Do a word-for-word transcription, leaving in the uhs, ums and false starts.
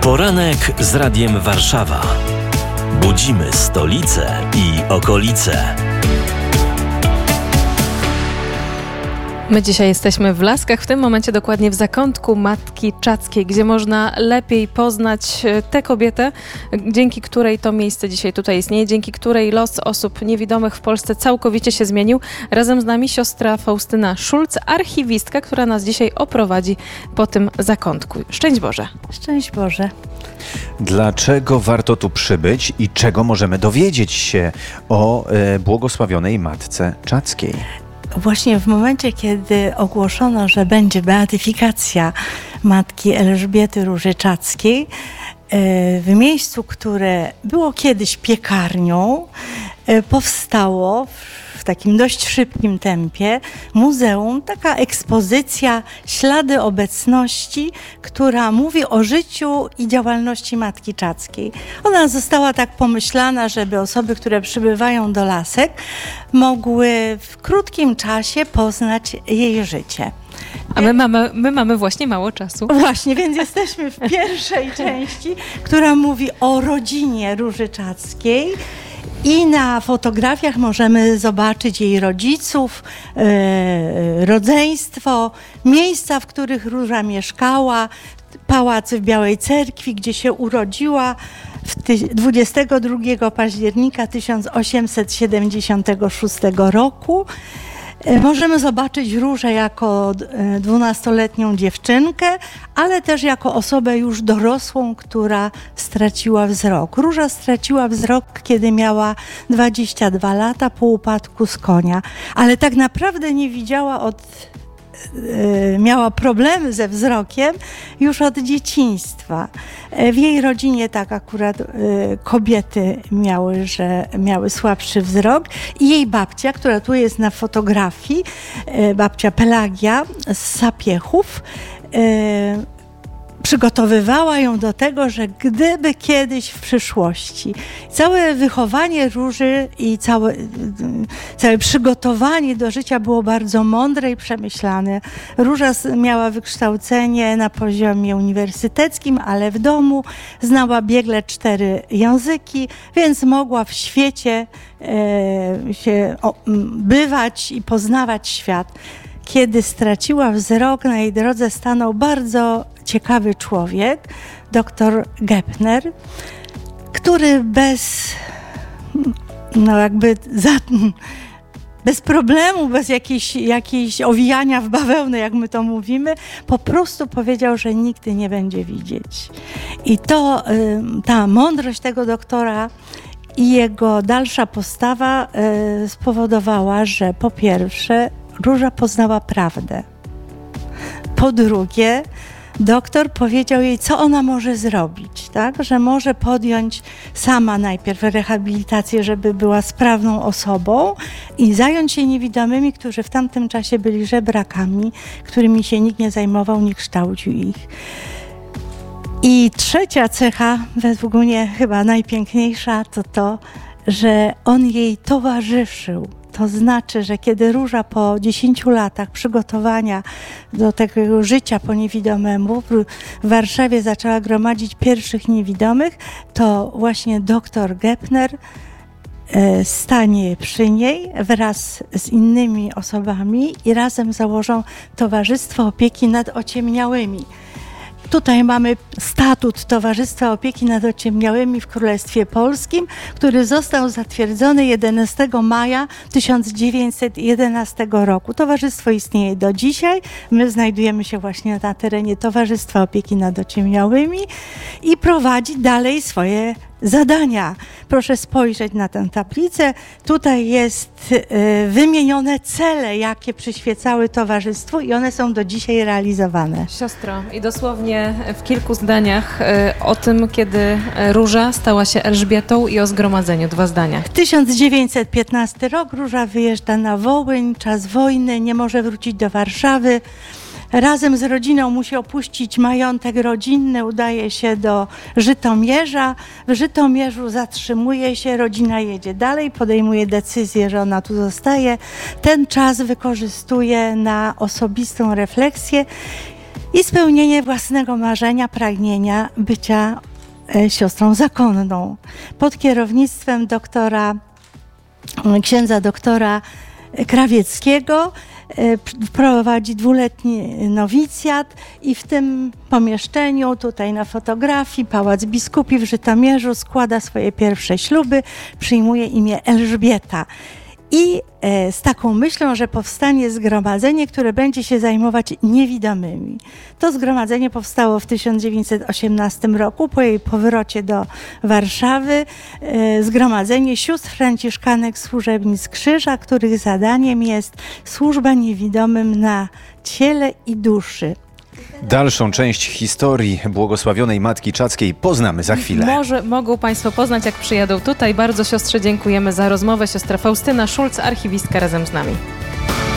Poranek z Radiem Warszawa. Budzimy stolicę i okolice. My dzisiaj jesteśmy w Laskach, w tym momencie dokładnie w zakątku Matki Czackiej, gdzie można lepiej poznać tę kobietę, dzięki której to miejsce dzisiaj tutaj istnieje, dzięki której los osób niewidomych w Polsce całkowicie się zmienił. Razem z nami siostra Faustyna Szulc, archiwistka, która nas dzisiaj oprowadzi po tym zakątku. Szczęść Boże. Szczęść Boże. Dlaczego warto tu przybyć i czego możemy dowiedzieć się o e, błogosławionej Matce Czackiej? Właśnie w momencie, kiedy ogłoszono, że będzie beatyfikacja matki Elżbiety Róży Czackiej, w miejscu, które było kiedyś piekarnią, powstało w takim dość szybkim tempie muzeum, taka ekspozycja, ślady obecności, która mówi o życiu i działalności Matki Czackiej. Ona została tak pomyślana, żeby osoby, które przybywają do Lasek, mogły w krótkim czasie poznać jej życie. A my mamy, my mamy właśnie mało czasu. Właśnie, więc jesteśmy w pierwszej części, która mówi o rodzinie Róży Czackiej. I na fotografiach możemy zobaczyć jej rodziców, e, rodzeństwo, miejsca, w których Róża mieszkała, pałac w Białej Cerkwi, gdzie się urodziła w dwudziestego drugiego października tysiąc osiemset siedemdziesiątego szóstego roku. Możemy zobaczyć Różę jako dwunastoletnią dziewczynkę, ale też jako osobę już dorosłą, która straciła wzrok. Róża straciła wzrok, kiedy miała dwadzieścia dwa lata po upadku z konia, ale tak naprawdę nie widziała od miała problemy ze wzrokiem już od dzieciństwa. W jej rodzinie tak akurat kobiety miały, że miały słabszy wzrok i jej babcia, która tu jest na fotografii, babcia Pelagia z Sapiechów, przygotowywała ją do tego, że gdyby kiedyś w przyszłości całe wychowanie Róży i całe, całe przygotowanie do życia było bardzo mądre i przemyślane. Róża miała wykształcenie na poziomie uniwersyteckim, ale w domu znała biegle cztery języki, więc mogła w świecie e, się o, bywać i poznawać świat. Kiedy straciła wzrok, na jej drodze stanął bardzo ciekawy człowiek, doktor Gepner, który bez, no jakby za, bez problemu, bez jakiejś, jakiejś owijania w bawełnę, jak my to mówimy, po prostu powiedział, że nigdy nie będzie widzieć. I to, ta mądrość tego doktora i jego dalsza postawa spowodowała, że po pierwsze Róża poznała prawdę. Po drugie, doktor powiedział jej, co ona może zrobić, tak? Że może podjąć sama najpierw rehabilitację, żeby była sprawną osobą i zająć się niewidomymi, którzy w tamtym czasie byli żebrakami, którymi się nikt nie zajmował, nie kształcił ich. I trzecia cecha, według mnie chyba najpiękniejsza, to to, że on jej towarzyszył. To znaczy, że kiedy Róża po dziesięciu latach przygotowania do tego życia po niewidomemu w Warszawie zaczęła gromadzić pierwszych niewidomych, to właśnie doktor Gepner stanie przy niej wraz z innymi osobami i razem założą Towarzystwo Opieki nad Ociemniałymi. Tutaj mamy statut Towarzystwa Opieki nad Ociemniałymi w Królestwie Polskim, który został zatwierdzony jedenastego maja tysiąc dziewięćset jedenastego roku. Towarzystwo istnieje do dzisiaj. My znajdujemy się właśnie na terenie Towarzystwa Opieki nad Ociemniałymi i prowadzi dalej swoje zadania. Proszę spojrzeć na tę tablicę. Tutaj jest y, wymienione cele, jakie przyświecały towarzystwu i one są do dzisiaj realizowane. Siostro, i dosłownie w kilku zdaniach y, o tym, kiedy Róża stała się Elżbietą i o zgromadzeniu. Dwa zdania. tysiąc dziewięćset piętnasty rok. Róża wyjeżdża na Wołyń, czas wojny, nie może wrócić do Warszawy. Razem z rodziną musi opuścić majątek rodzinny, udaje się do Żytomierza. W Żytomierzu zatrzymuje się, rodzina jedzie dalej, podejmuje decyzję, że ona tu zostaje. Ten czas wykorzystuje na osobistą refleksję i spełnienie własnego marzenia, pragnienia bycia siostrą zakonną. Pod kierownictwem doktora, księdza doktora Krawieckiego prowadzi dwuletni nowicjat i w tym pomieszczeniu, tutaj na fotografii, Pałac Biskupi w Żytomierzu, składa swoje pierwsze śluby, przyjmuje imię Elżbieta. I e, z taką myślą, że powstanie zgromadzenie, które będzie się zajmować niewidomymi. To zgromadzenie powstało w tysiąc dziewięćset osiemnastym roku, po jej powrocie do Warszawy. E, zgromadzenie sióstr franciszkanek służebnic Krzyża, których zadaniem jest służba niewidomym na ciele i duszy. Dalszą część historii błogosławionej Matki Czackiej poznamy za chwilę. Może mogą Państwo poznać, jak przyjadą tutaj. Bardzo siostrze dziękujemy za rozmowę. Siostra Faustyna Szulc, archiwistka, razem z nami.